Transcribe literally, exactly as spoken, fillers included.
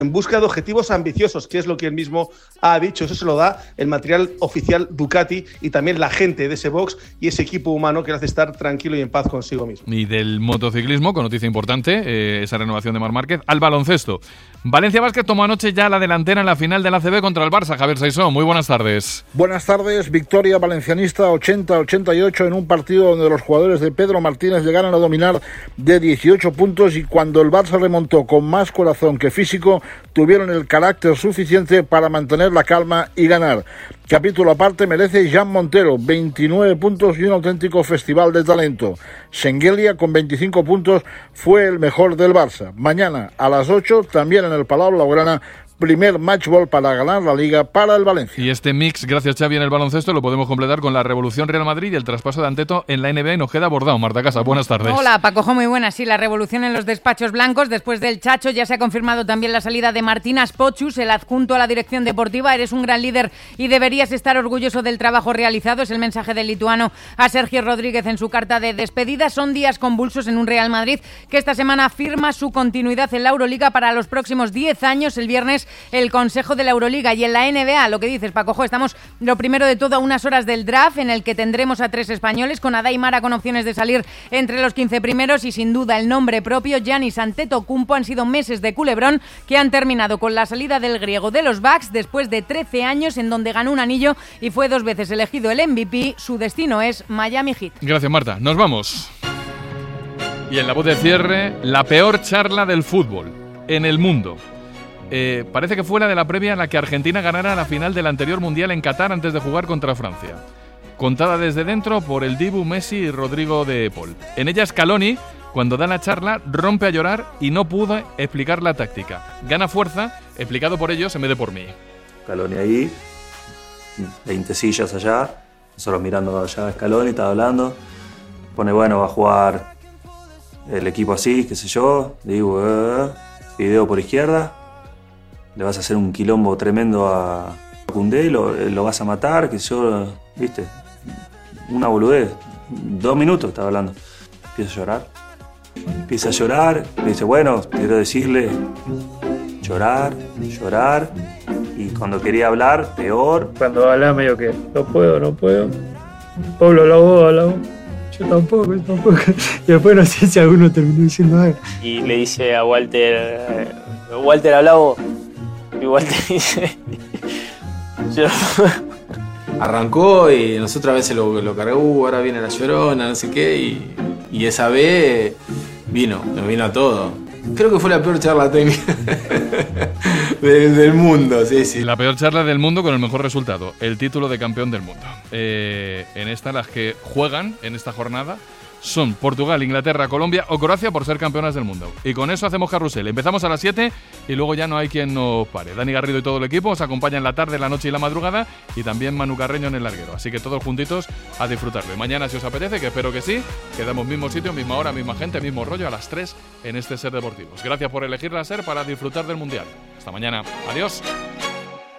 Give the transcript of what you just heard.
en busca de objetivos ambiciosos, que es lo que él mismo ha dicho. Eso se lo da el material oficial Ducati y también la gente de ese box y ese equipo humano que le hace estar tranquilo y en paz consigo mismo. Y del motociclismo, con noticia importante, eh, esa renovación de Marc Márquez, al baloncesto. Valencia Basket tomó anoche ya la delantera en la final del A C B contra el Barça. Javier Saisó, muy buenas tardes. Buenas tardes, victoria valencianista ochenta a ochenta y ocho en un partido donde los jugadores de Pedro Martínez llegaron a dominar de dieciocho puntos y cuando el Barça remontó con más corazón que físico, tuvieron el carácter suficiente para mantener la calma y ganar. Capítulo aparte merece Jan Montero, veintinueve puntos y un auténtico festival de talento. Schengelia, con veinticinco puntos, fue el mejor del Barça. Mañana a las ocho, también en el Palau Blaugrana, primer matchball para ganar la Liga para el Valencia. Y este mix, gracias Xavi, en el baloncesto lo podemos completar con la revolución Real Madrid y el traspaso de Anteto en la N B A y nos queda Bordao. Marta Casa, buenas tardes. Hola, Pacojo, muy buenas. Sí, la revolución en los despachos blancos. Después del Chacho ya se ha confirmado también la salida de Martinas Pochus, el adjunto a la dirección deportiva. Eres un gran líder y deberías estar orgulloso del trabajo realizado. Es el mensaje del lituano a Sergio Rodríguez en su carta de despedida. Son días convulsos en un Real Madrid que esta semana firma su continuidad en la Euroliga para los próximos diez años. El viernes el Consejo de la Euroliga y en la N B A, lo que dices, Pacojo, estamos lo primero de todo a unas horas del draft en el que tendremos a tres españoles, con Adai Mara con opciones de salir entre los quince primeros y sin duda el nombre propio, Giannis Antetokounmpo. Han sido meses de culebrón que han terminado con la salida del griego de los Bucks después de trece años en donde ganó un anillo y fue dos veces elegido el M V P. Su destino es Miami Heat. Gracias, Marta. Nos vamos. Y en la voz de cierre, la peor charla del fútbol en el mundo. Eh, parece que fue la de la previa en la que Argentina ganara la final del anterior Mundial en Qatar antes de jugar contra Francia. Contada desde dentro por el Dibu, Messi y Rodrigo de Paul. En ella Scaloni, cuando da la charla, rompe a llorar y no pudo explicar la táctica. Gana fuerza, explicado por ellos en vez de por mí. Scaloni ahí, veinte sillas allá, nosotros mirando allá a Scaloni, estaba hablando. Pone, bueno, va a jugar el equipo así, qué sé yo. Digo, eh, video por izquierda. Le vas a hacer un quilombo tremendo a Koundé, lo, lo vas a matar, que yo, viste, una boludez. Dos minutos estaba hablando. Empieza a llorar. Empieza a llorar. Le dice, bueno, quiero decirle, llorar, llorar. Y cuando quería hablar, peor. Cuando hablaba medio que, no puedo, no puedo. Pablo habló, habló. Yo tampoco, yo tampoco. Y después no sé si alguno terminó diciendo algo. Y le dice a Walter, Walter hablaba. Igual te dice. Yo... Arrancó y nosotros a veces lo, lo cargó, uh, ahora viene la llorona, no sé qué, y, y esa vez vino, nos vino a todo. Creo que fue la peor charla técnica del, del mundo, sí, sí. La peor charla del mundo con el mejor resultado, el título de campeón del mundo. Eh, en esta, las que juegan en esta jornada son Portugal, Inglaterra, Colombia o Croacia por ser campeonas del mundo. Y con eso hacemos carrusel. Empezamos a las siete y luego ya no hay quien nos pare. Dani Garrido y todo el equipo os acompañan la tarde, la noche y la madrugada, y también Manu Carreño en el larguero. Así que todos juntitos a disfrutarlo. Y mañana, si os apetece, que espero que sí, quedamos mismo sitio, misma hora, misma gente, mismo rollo a las tres en este Ser Deportivos. Gracias por elegir la Ser para disfrutar del Mundial. Hasta mañana. Adiós.